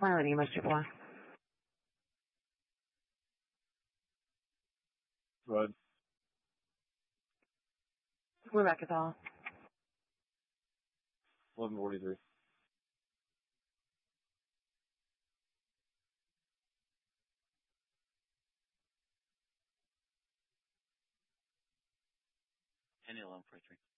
Melanie, monsieur Bois. Go ahead. Quebec is all. 1143. Penny 1143.